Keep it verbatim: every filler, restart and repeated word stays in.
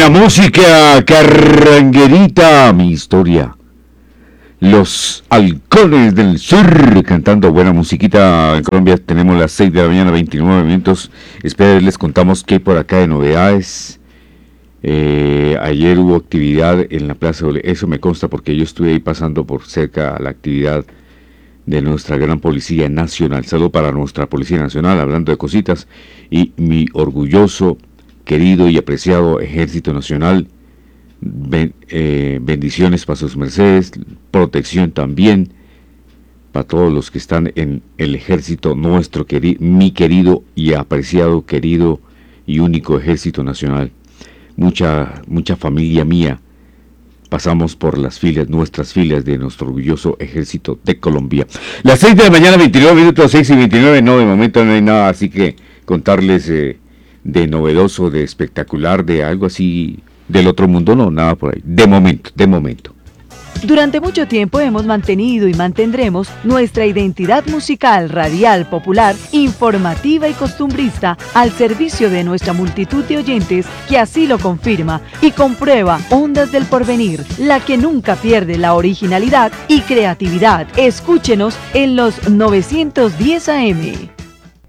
buena música, carranguerita, mi historia. Los halcones del sur cantando buena musiquita. En Colombia tenemos las seis de la mañana, veintinueve minutos. Espero les contamos qué hay por acá de novedades. Eh, ayer hubo actividad en la Plaza Bolívar, eso me consta porque yo estuve ahí pasando por cerca a la actividad de nuestra gran Policía Nacional. Saludo para nuestra Policía Nacional, hablando de cositas, y mi orgulloso, querido y apreciado Ejército Nacional. Ben, eh, bendiciones para sus mercedes, protección también para todos los que están en el ejército nuestro, queri mi querido y apreciado, querido y único Ejército Nacional. Mucha, mucha familia mía pasamos por las filas, nuestras filas de nuestro orgulloso Ejército de Colombia. Las seis de la mañana, veintinueve minutos, seis y veintinueve, no, de momento no hay nada, así que contarles eh, de novedoso, de espectacular, de algo así del otro mundo, no, nada por ahí, de momento, de momento. Durante mucho tiempo hemos mantenido y mantendremos nuestra identidad musical, radial, popular, informativa y costumbrista al servicio de nuestra multitud de oyentes que así lo confirma y comprueba. Ondas del Porvenir, la que nunca pierde la originalidad y creatividad. Escúchenos en los novecientos diez A M.